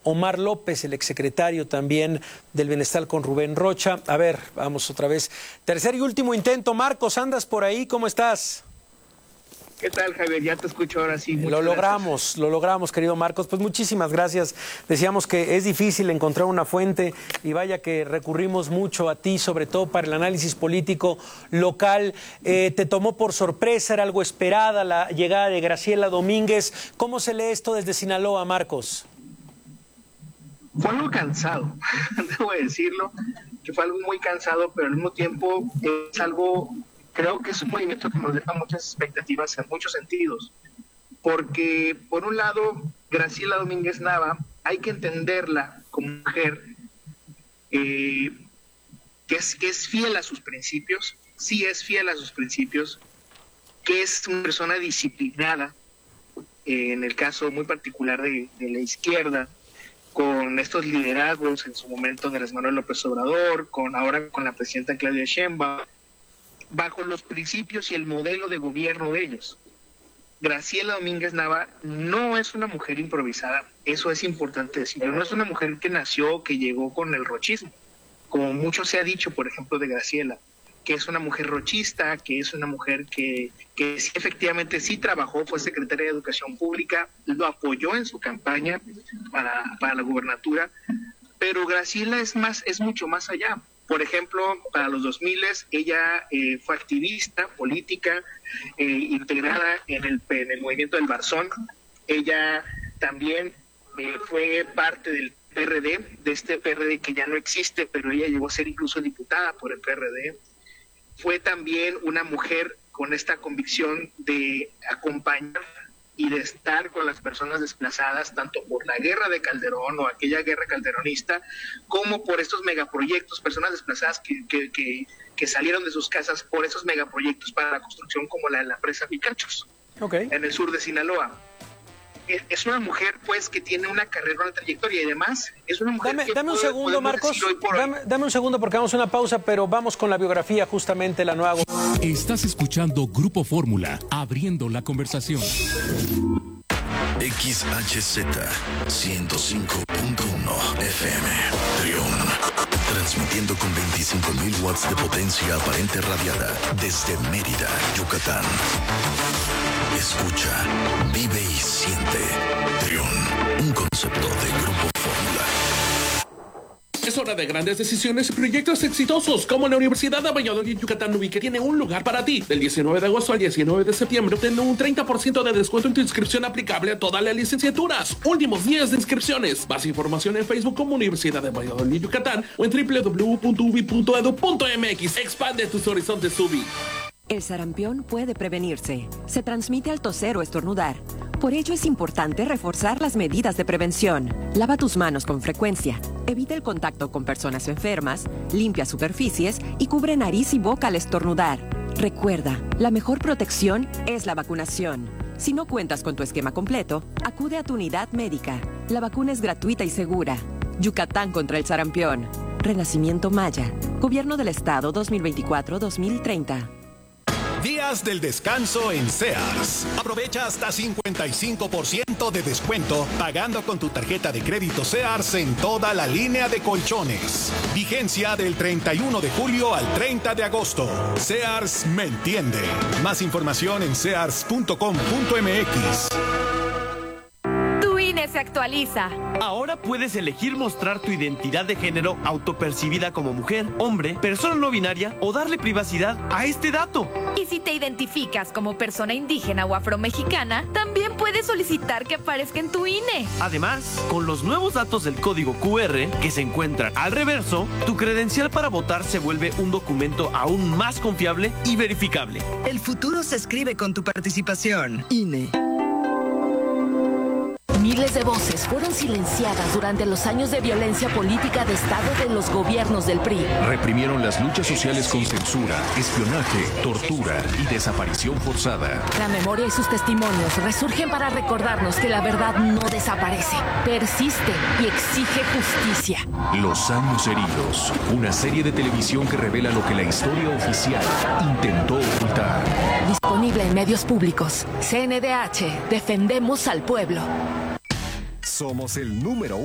Omar López, el exsecretario también del Bienestar con Rubén Rocha. A ver, vamos otra vez. Tercer y último intento. Marcos, ¿andas por ahí? ¿Cómo estás? ¿Qué tal, Javier? Ya te escucho ahora sí. Lo logramos, querido Marcos. Pues muchísimas gracias. Decíamos que es difícil encontrar una fuente y vaya que recurrimos mucho a ti, sobre todo para el análisis político local. Te tomó por sorpresa, era algo esperada la llegada de Graciela Domínguez. ¿Cómo se lee esto desde Sinaloa, Marcos? Fue algo cansado, debo decirlo, que fue algo muy cansado, pero al mismo tiempo es algo... Creo que es un movimiento que nos deja muchas expectativas en muchos sentidos, porque por un lado, Graciela Domínguez Nava, hay que entenderla como mujer que es fiel a sus principios, sí es fiel a sus principios, que es una persona disciplinada, en el caso muy particular de la izquierda, con estos liderazgos en su momento de Andrés Manuel López Obrador, ahora con la presidenta Claudia Sheinbaum, bajo los principios y el modelo de gobierno de ellos. Graciela Domínguez Nava no es una mujer improvisada, eso es importante decirlo, no es una mujer que nació, que llegó con el rochismo, como mucho se ha dicho, por ejemplo, de Graciela, que es una mujer rochista, que es una mujer que sí, efectivamente sí trabajó, fue secretaria de Educación Pública, lo apoyó en su campaña para la gubernatura, pero Graciela es mucho más allá. Por ejemplo, para los 2000 ella fue activista política, integrada en el movimiento del Barzón. Ella también fue parte del PRD, de este PRD que ya no existe, pero ella llegó a ser incluso diputada por el PRD. Fue también una mujer con esta convicción de acompañar y de estar con las personas desplazadas, tanto por la guerra de Calderón o aquella guerra calderonista, como por estos megaproyectos, personas desplazadas que salieron de sus casas por esos megaproyectos para la construcción, como la de la presa Picachos, en el sur de Sinaloa. Es una mujer, pues, que tiene una carrera, una trayectoria, y además es una mujer dame un segundo, Marcos, dame un segundo porque vamos a una pausa, pero vamos con la biografía, justamente la nueva. Estás escuchando Grupo Fórmula, abriendo la conversación. XHZ 105.1 FM, Trión, transmitiendo con 25.000 watts de potencia aparente radiada desde Mérida, Yucatán. Escucha, vive y siente. Trión, un concepto de Grupo Fórmula. Es hora de grandes decisiones y proyectos exitosos, como la Universidad de Valladolid, Yucatán, que tiene un lugar para ti. Del 19 de agosto al 19 de septiembre, obtén un 30% de descuento en tu inscripción aplicable a todas las licenciaturas. Últimos días de inscripciones. Más información en Facebook como Universidad de Valladolid, Yucatán, o en www.ubi.edu.mx. Expande tus horizontes, UBI. El sarampión puede prevenirse. Se transmite al toser o estornudar. Por ello es importante reforzar las medidas de prevención. Lava tus manos con frecuencia. Evita el contacto con personas enfermas. Limpia superficies y cubre nariz y boca al estornudar. Recuerda, la mejor protección es la vacunación. Si no cuentas con tu esquema completo, acude a tu unidad médica. La vacuna es gratuita y segura. Yucatán contra el sarampión. Renacimiento Maya. Gobierno del Estado 2024-2030. Días del descanso en Sears. Aprovecha hasta 55% de descuento pagando con tu tarjeta de crédito Sears en toda la línea de colchones. Vigencia del 31 de julio al 30 de agosto. Sears me entiende. Más información en sears.com.mx. Se actualiza. Ahora puedes elegir mostrar tu identidad de género autopercibida como mujer, hombre, persona no binaria o darle privacidad a este dato. Y si te identificas como persona indígena o afromexicana, también puedes solicitar que aparezca en tu INE. Además, con los nuevos datos del código QR que se encuentran al reverso, tu credencial para votar se vuelve un documento aún más confiable y verificable. El futuro se escribe con tu participación. INE. Miles de voces fueron silenciadas durante los años de violencia política de Estado de los gobiernos del PRI. Reprimieron las luchas sociales con censura, espionaje, tortura y desaparición forzada. La memoria y sus testimonios resurgen para recordarnos que la verdad no desaparece, persiste y exige justicia. Los años heridos, una serie de televisión que revela lo que la historia oficial intentó ocultar. Disponible en medios públicos. CNDH, defendemos al pueblo. Somos el número